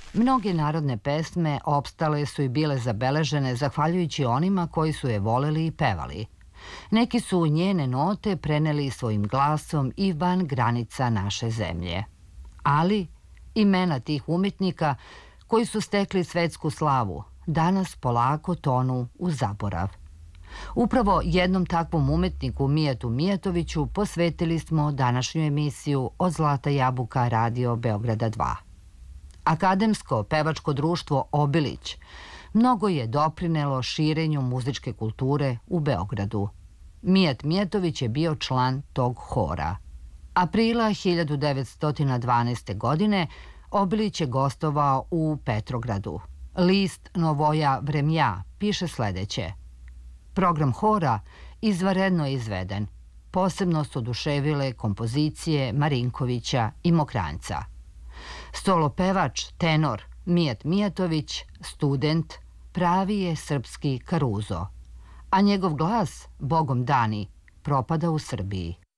Mnoge narodne pesme opstale su i bile zabeležene zahvaljujući onima koji su je voleli i pevali. Neki su njene note preneli svojim glasom i van granica naše zemlje. Ali imena tih umetnika koji su stekli svetsku slavu danas polako tonu u zaborav. Upravo jednom takvom umetniku Mijetu Mijatoviću posvetili smo današnju emisiju od Zlata jabuka Radio Beograda 2. Akademsko pevačko društvo Obilić mnogo je doprinelo širenju muzičke kulture u Beogradu. Mijat Mijatović je bio član tog hora. Aprila 1912. godine Obilić je gostovao u Petrogradu. List Novoja Vremja piše sledeće. Program hora izvanredno je izveden. Posebno su oduševile kompozicije Marinkovića i Mokranjca. Solopevač, tenor Mijat Mijatović, student, pravi je srpski Karuzo, a njegov glas, bogom dani, propada u Srbiji.